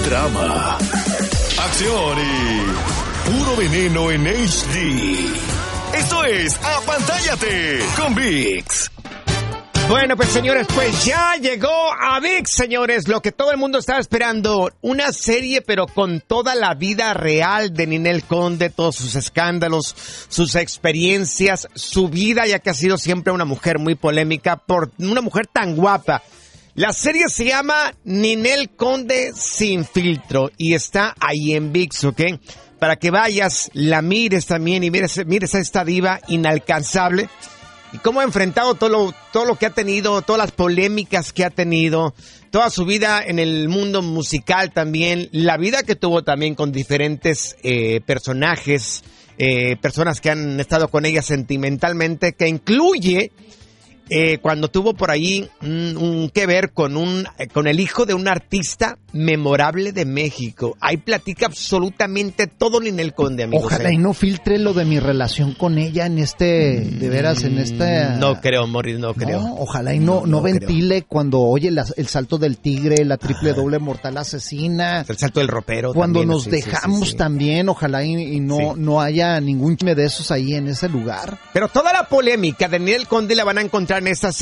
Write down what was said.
drama, acción y puro veneno en HD. Esto es Apantállate con VIX. Bueno, pues señores, pues ya llegó a VIX, señores, lo que todo el mundo estaba esperando, una serie pero con toda la vida real de Ninel Conde, todos sus escándalos, sus experiencias, su vida, ya que ha sido siempre una mujer muy polémica, por una mujer tan guapa. La serie se llama Ninel Conde Sin Filtro y está ahí en VIX, ¿ok? Para que vayas, la mires también y mires a esta diva inalcanzable. Y cómo ha enfrentado todo lo que ha tenido, todas las polémicas que ha tenido, toda su vida en el mundo musical también, la vida que tuvo también con diferentes personajes, personas que han estado con ella sentimentalmente, que incluye cuando tuvo por ahí un que ver con el hijo de un artista memorable de México. Ahí platica absolutamente todo Ninel Conde, amigos. Ojalá y no filtre lo de mi relación con ella en de veras, en este... No creo, Morris, no creo. No, ojalá y no ventile creo. Cuando oye el salto del tigre, la triple doble mortal asesina. El salto del ropero. Cuando también, nos dejamos también, ojalá y no haya ningún chisme de esos ahí en ese lugar. Pero toda la polémica de Ninel Conde la van a encontrar en esta